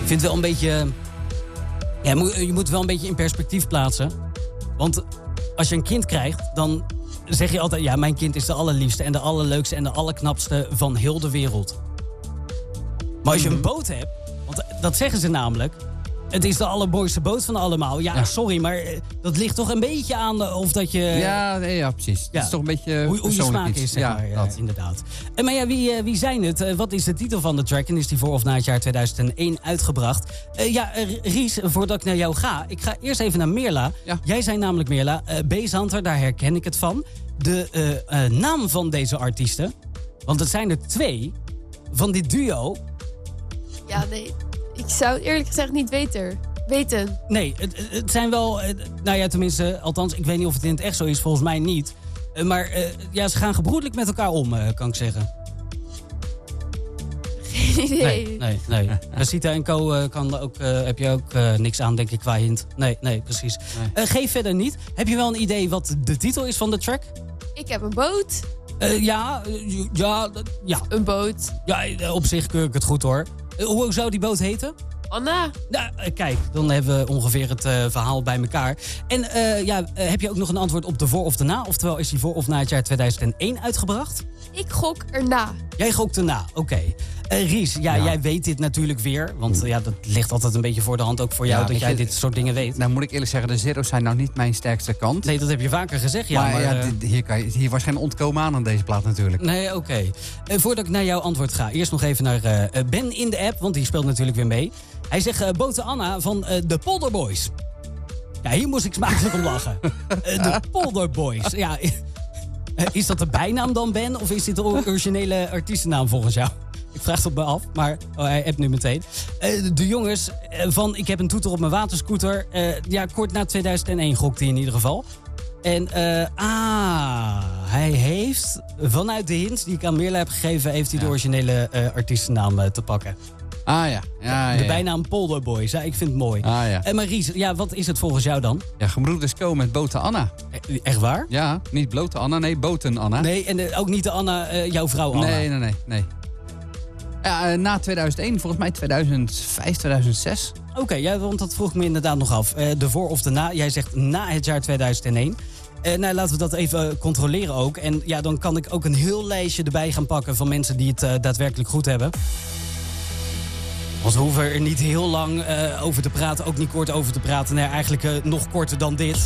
Ik vind het wel een beetje... Ja, je moet wel een beetje in perspectief plaatsen. Want als je een kind krijgt, dan zeg je altijd... ja, mijn kind is de allerliefste en de allerleukste en de allerknapste van heel de wereld. Maar als je een boot hebt, want dat zeggen ze namelijk... het is de allermooiste boot van allemaal. Ja, sorry, maar dat ligt toch een beetje aan of dat je... Ja, precies. Ja. Het is toch een beetje hoe je smaak is, zeg maar. Ja, inderdaad. Maar ja, wie zijn het? Wat is de titel van de track? En is die voor of na het jaar 2001 uitgebracht? Ries, voordat ik naar jou ga... ik ga eerst even naar Meerla. Ja. Jij zei namelijk, Meerla, Basehunter, daar herken ik het van. De naam van deze artiesten... want het zijn er 2 van dit duo... Ja, nee. Ik zou het eerlijk gezegd niet weten. Nee, het zijn wel... nou ja, tenminste, althans, ik weet niet of het in het echt zo is. Volgens mij niet. Maar ze gaan gebroedelijk met elkaar om, kan ik zeggen. Geen idee. Nee. Rosita en Co. Heb je ook niks aan, denk ik, qua hint. Nee, precies. Nee. Geef verder niet. Heb je wel een idee wat de titel is van de track? Ik heb een boot. Ja. Een boot. Ja, op zich keur ik het goed, hoor. Hoe zou die boot heten? Anna. Nou, kijk, dan hebben we ongeveer het verhaal bij elkaar. En heb je ook nog een antwoord op de voor of de na? Oftewel, is die voor of na het jaar 2001 uitgebracht? Ik gok erna. Jij gokt erna, oké. Ries, jij weet dit natuurlijk weer. Want dat ligt altijd een beetje voor de hand ook voor jou... dat jij dit soort dingen weet. Nou moet ik eerlijk zeggen, de zero's zijn nou niet mijn sterkste kant. Nee, dat heb je vaker gezegd, ja. Maar hier was geen ontkomen aan deze plaat natuurlijk. Nee, oké. Voordat ik naar jouw antwoord ga, eerst nog even naar Ben in de app... want die speelt natuurlijk weer mee. Hij zegt Bote Anna van de Polder Boys. Ja, hier moest ik smakelijk om lachen. De Polder Boys, ja... Is dat de bijnaam dan, Ben? Of is dit de originele artiestennaam volgens jou? Ik vraag het op me af, maar hij appt nu meteen. De jongens van Ik heb een toeter op mijn waterscooter. Kort na 2001 gokt hij in ieder geval. En hij heeft vanuit de hints die ik aan Meerla heb gegeven... heeft hij de originele artiestennaam te pakken. De bijnaam Polder Boys. Ja, ik vind het mooi. Maar Ries, wat is het volgens jou dan? Ja, gebroeders Co met Bote Anna. Echt waar? Ja, niet Blote Anna, nee, Boten Anna. Nee, en ook niet de Anna, jouw vrouw Anna. Nee. Ja, na 2001, volgens mij 2005, 2006. Oké, want dat vroeg ik me inderdaad nog af. De voor of de na? Jij zegt na het jaar 2001. Laten we dat even controleren ook. En dan kan ik ook een heel lijstje erbij gaan pakken... van mensen die het daadwerkelijk goed hebben. Want we hoeven er niet heel lang over te praten. Ook niet kort over te praten. Nee, eigenlijk nog korter dan dit.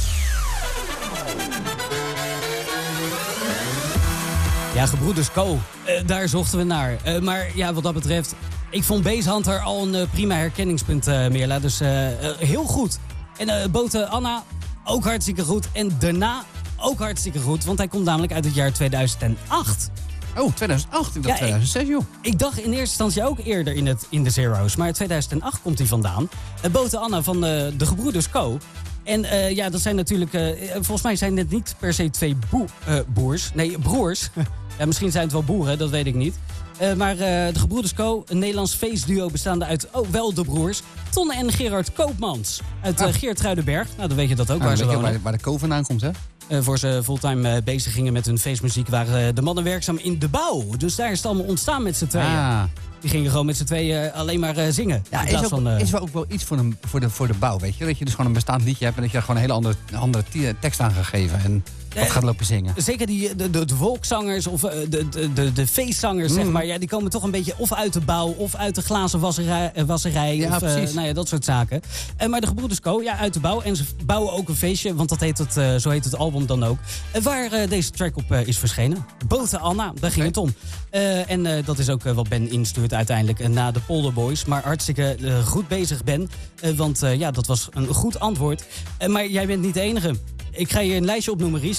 Ja, gebroeders Co. Daar zochten we naar. Maar wat dat betreft... ik vond Basehunter al een prima herkenningspunt, Meerla. Dus heel goed. En Bote Anna ook hartstikke goed. En daarna ook hartstikke goed. Want hij komt namelijk uit het jaar 2008. Oh, 2008? Ik dacht 2006, joh. Ik dacht in eerste instantie ook eerder in de Zero's. Maar in 2008 komt hij vandaan. Bote Anna van de gebroeders Co. En dat zijn natuurlijk... volgens mij zijn het niet per se 2 boers. Nee, broers. Ja, misschien zijn het wel boeren, dat weet ik niet. Maar de gebroeders Co, een Nederlands feestduo bestaande uit... wel de broers. Tonne en Gerard Koopmans. Uit Geertruidenberg. Nou, dan weet je dat ook, waar ze wonen. Waar de Co vandaan komt, hè? Voor ze fulltime bezig gingen met hun feestmuziek... waren de mannen werkzaam in de bouw. Dus daar is het allemaal ontstaan met z'n tweeën. Die gingen gewoon met z'n tweeën alleen maar zingen. Ja, is wel ook wel iets voor de bouw, weet je? Dat je dus gewoon een bestaand liedje hebt... en dat je er gewoon een hele andere tekst aan gaat geven... en wat gaat lopen zingen. Zeker de volkszangers of de feestzangers, zeg maar... Ja, die komen toch een beetje of uit de bouw... of uit de glazen wasserij ja, of dat soort zaken. Maar de gebroeders Co, uit de bouw. En ze bouwen ook een feestje, want zo heet het album dan ook. Waar deze track op is verschenen. Bote Anna, daar ging het om. En dat is ook wat Ben instuurt uiteindelijk na de Polder Boys. Maar hartstikke goed bezig, Ben. Want dat was een goed antwoord. Maar jij bent niet de enige. Ik ga je een lijstje opnoemen, Ries.